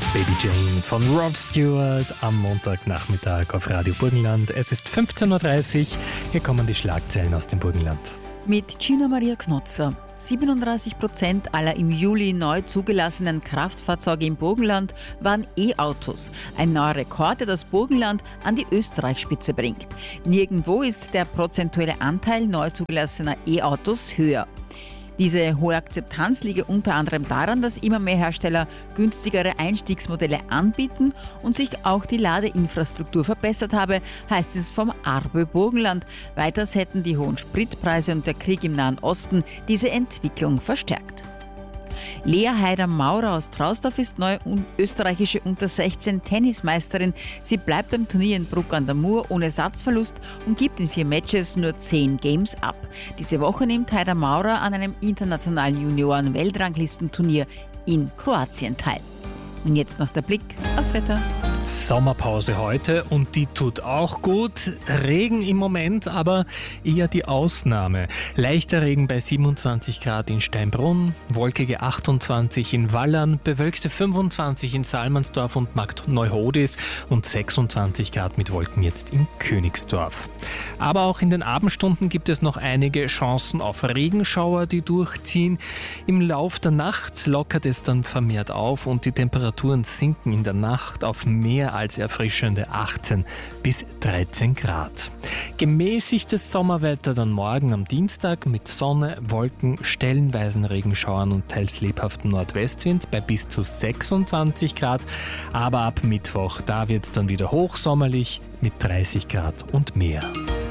Baby Jane von Rod Stewart am Montagnachmittag auf Radio Burgenland. Es ist 15.30 Uhr, hier kommen die Schlagzeilen aus dem Burgenland. Mit Gina Maria Knotzer. 37% aller im Juli neu zugelassenen Kraftfahrzeuge im Burgenland waren E-Autos. Ein neuer Rekord, der das Burgenland an die Österreichspitze bringt. Nirgendwo ist der prozentuelle Anteil neu zugelassener E-Autos höher. Diese hohe Akzeptanz liege unter anderem daran, dass immer mehr Hersteller günstigere Einstiegsmodelle anbieten und sich auch die Ladeinfrastruktur verbessert habe, heißt es vom ARBÖ Burgenland. Weiters hätten die hohen Spritpreise und der Krieg im Nahen Osten diese Entwicklung verstärkt. Lea Heider-Maurer aus Trausdorf ist neue österreichische Unter-16-Tennismeisterin. Sie bleibt beim Turnier in Bruck an der Mur ohne Satzverlust und gibt in 4 Matches nur 10 Games ab. Diese Woche nimmt Heider-Maurer an einem internationalen Junioren-Weltranglistenturnier in Kroatien teil. Und jetzt noch der Blick aufs Wetter. Sommerpause heute und die tut auch gut. Regen im Moment, aber eher die Ausnahme. Leichter Regen bei 27 Grad in Steinbrunn, wolkige 28 in Wallern, bewölkte 25 in Salmansdorf und Markt Neuhodis und 26 Grad mit Wolken jetzt in Königsdorf. Aber auch in den Abendstunden gibt es noch einige Chancen auf Regenschauer, die durchziehen. Im Lauf der Nacht lockert es dann vermehrt auf und die Temperaturen sinken in der Nacht auf mehr als erfrischende 18 bis 13 Grad. Gemäßigtes Sommerwetter dann morgen am Dienstag mit Sonne, Wolken, stellenweisen Regenschauern und teils lebhaftem Nordwestwind bei bis zu 26 Grad. Aber ab Mittwoch, da wird es dann wieder hochsommerlich mit 30 Grad und mehr.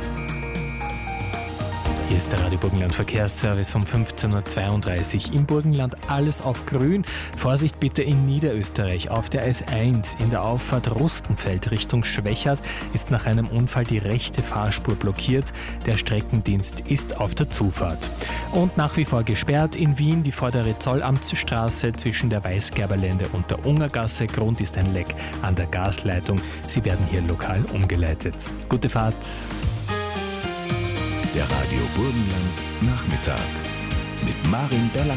Hier ist der Radio Burgenland Verkehrsservice um 15.32 Uhr. Im Burgenland alles auf grün. Vorsicht bitte in Niederösterreich. Auf der S1 in der Auffahrt Rustenfeld Richtung Schwechat ist nach einem Unfall die rechte Fahrspur blockiert. Der Streckendienst ist auf der Zufahrt. Und nach wie vor gesperrt in Wien die vordere Zollamtsstraße zwischen der Weißgerberlände und der Ungergasse. Grund ist ein Leck an der Gasleitung. Sie werden hier lokal umgeleitet. Gute Fahrt! Der Radio Burgenland Nachmittag mit Marin Bella